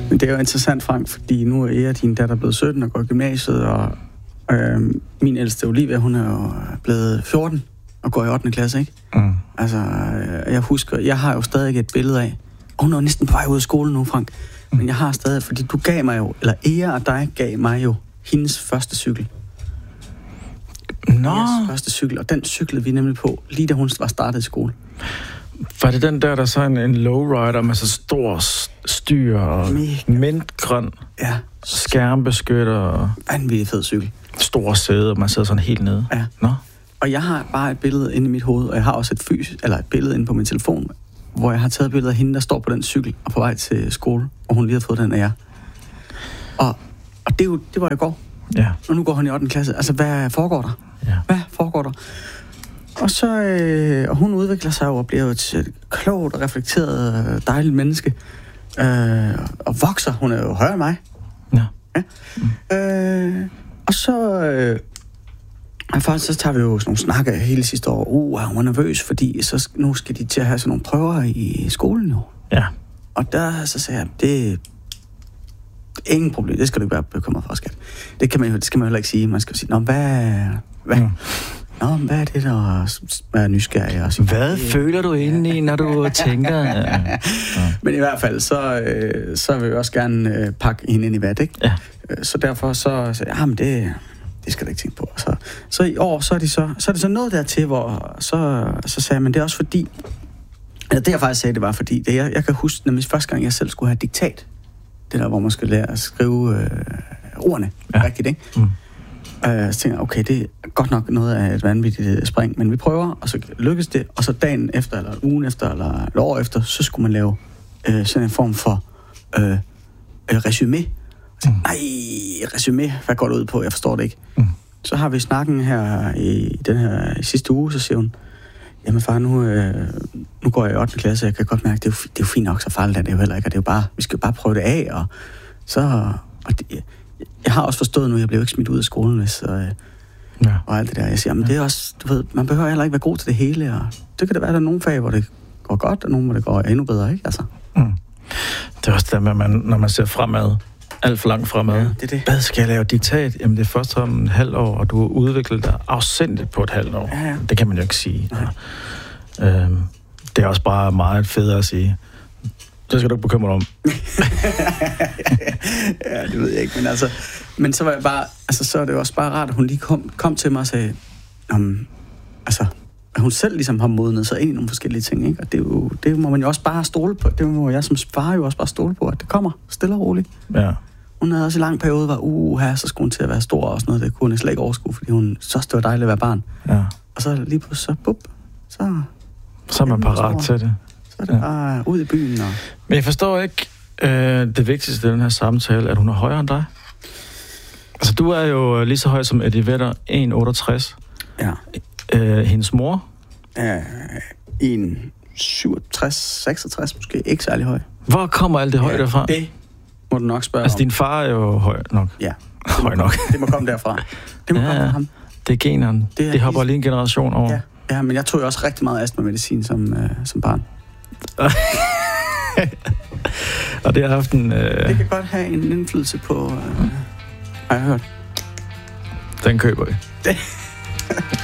Men det er jo interessant, Frank, fordi nu er din datter blevet 17 og går i gymnasiet, og min ældste Olivia, hun er jo blevet 14 og går i 8. klasse, ikke? Mm. Altså, jeg husker, jeg har jo stadig et billede af, og hun er jo næsten på vej ud af skolen nu, Frank, men jeg har stadig, fordi du gav mig jo, eller Ea og dig gav mig jo hendes første cykel. Nå. Hendes første cykel, og den cyklede vi nemlig på, lige da hun var startet i skole. Var det den der så en lowrider med så stor styr og mintgrøn, ja, skærmbeskytter og vanvittig fed cykel. Store sæde, og man sidder sådan helt nede. Ja. Nå. Og jeg har bare et billede inde i mit hoved, og jeg har også et billede inde på min telefon, hvor jeg har taget billeder af hende, der står på den cykel og på vej til skole, og hun lige har fået den af jer. Og det var i går. Ja. Og nu går hun i 8. klasse. Altså, hvad foregår der? Ja. Hvad foregår der? Og så, og hun udvikler sig jo og bliver jo et klogt og reflekteret, dejligt menneske. Og vokser. Hun er jo højere end mig. Ja. Ja. Og så... faktisk så tager vi jo sådan nogle snakke hele sidste år. Hun er nervøs, fordi nu skal de til at have sådan nogle prøver i skolen jo. Ja. Og der så sagde jeg, det er ingen problem. Det skal du ikke være bekymret for, skat. Det skal man jo heller ikke sige. Man skal jo sige, hvad er det, der er nysgerrig? Og hvad føler du indeni, når du tænker? Ja. Men i hvert fald, så vil jeg også gerne pakke hende ind i vat, ikke? Ja. Så derfor så men det skal du ikke tænke på. Så i år, så er det så noget dertil, hvor så sagde jeg, men det er også fordi, eller det jeg faktisk sagde, det var fordi, jeg kan huske, nemlig første gang, jeg selv skulle have diktat, det der, hvor man skal lære at skrive ordene rigtigt, ikke? Mm. Så tænkte jeg, okay, det er godt nok noget af et vanvittigt spring, men vi prøver, og så lykkes det, og så dagen efter, eller ugen efter, eller et år efter, så skulle man lave sådan en form for resumé. Nej, resumé, hvad går det ud på? Jeg forstår det ikke. Mm. Så har vi snakken her i den her sidste uge, så siger hun, jamen far, nu går jeg i 8. klasse, jeg kan godt mærke, det er jo fint nok, så farligt er det jo heller ikke, og det er jo bare, vi skal jo bare prøve det af, og så... jeg har også forstået nu, jeg blev ikke smidt ud af skolen, og alt det der. Jeg siger, men det er også, du ved, man behøver heller ikke være god til det hele, og det kan da være, der er nogle fag, hvor det går godt, og nogle, hvor det går endnu bedre, ikke? Altså. Mm. Det er også det med, når man ser fremad, alt for langt fremad. Ja, det er det. Hvad skal jeg lave diktat? Jamen, det er først om et halvt år, og du har udviklet dig afsindigt på et halvt år. Ja. Det kan man jo ikke sige. Det er også bare meget federe at sige. Det skal du ikke bekymre dig om. Ja, det ved jeg ikke, men så var jeg bare, så er det jo også bare rart, at hun lige kom til mig og sagde, at hun selv ligesom har modnet sig ind i nogle forskellige ting, ikke? Og det må man jo også bare stole på. Det må jeg som far jo også bare stole på, at det kommer stille og roligt. Ja. Hun havde også i lang periode var, så skulle hun til at være stor og sådan noget. Det kunne hun slet ikke overskue, fordi hun synes, det var dejligt at være barn. Ja. Og så lige pludselig, så er man parat til det. Så er det bare ud i byen. Men jeg forstår ikke det vigtigste i den her samtale, at hun er højere end dig. Altså, du er jo lige så høj som Eddie Vedder, 1,68. Ja. Hendes mor? 1,67, 66 måske. Ikke særlig høj. Hvor kommer alt det høje derfra? Det må du nok spørge om. Din far er jo høj nok. Ja. Høj nok. Det må komme derfra. Det må komme fra ham. Det er generne. Det hopper lige en generation over. Ja, men jeg tog jo også rigtig meget astma-medicin som barn. Og det har haft en... Det kan godt have en indflydelse på... har jeg hørt. Den køber vi.